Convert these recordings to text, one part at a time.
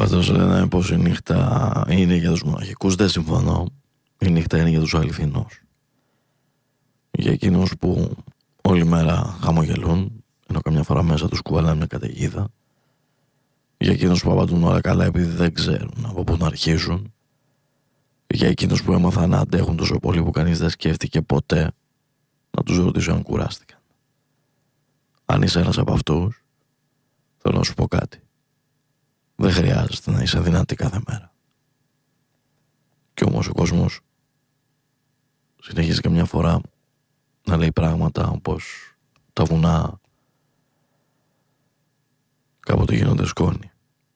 Καθώς λένε πως η νύχτα είναι για τους μοναχικούς, δεν συμφωνώ. Η νύχτα είναι για τους αληθινούς. Για εκείνους που όλη μέρα χαμογελούν, ενώ καμιά φορά μέσα τους κουβαλάνε μια καταιγίδα. Για εκείνους που απαντούν όλα καλά επειδή δεν ξέρουν από πού να αρχίσουν. Για εκείνους που έμαθαν να αντέχουν τόσο πολύ που κανείς δεν σκέφτηκε ποτέ να τους ρωτήσω αν κουράστηκαν. Αν είσαι ένας από αυτούς, θέλω να σου πω κάτι. Δεν χρειάζεται να είσαι δυνατή κάθε μέρα. Κι όμως ο κόσμος συνεχίζει καμιά φορά να λέει πράγματα όπως τα βουνά κάποτε γίνονται σκόνη.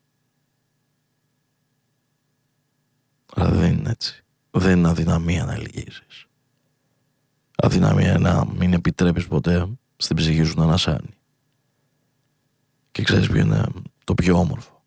Αλλά δεν είναι έτσι. Δεν είναι αδυναμία να λυγίσεις. Αδυναμία είναι να μην επιτρέπεις ποτέ στην ψυχή σου να ανασάνει. Και ξέρεις ποιο είναι το πιο όμορφο?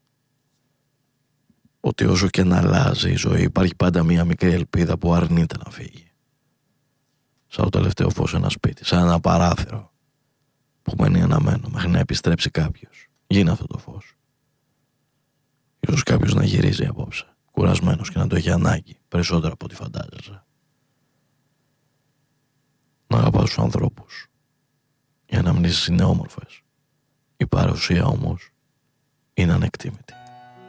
Ότι όσο και να αλλάζει η ζωή, υπάρχει πάντα μία μικρή ελπίδα που αρνείται να φύγει. Σαν το τελευταίο φως σε ένα σπίτι, σαν ένα παράθυρο που μένει αναμένο μέχρι να επιστρέψει κάποιος. Γίνει αυτό το φως. Ίσως κάποιος να γυρίζει απόψε, κουρασμένος, και να το έχει ανάγκη περισσότερο από ό,τι φαντάζεσαι. Να αγαπάς τους ανθρώπους. Οι αναμνήσεις είναι όμορφες. Η παρουσία όμως είναι ανεκτήμητη.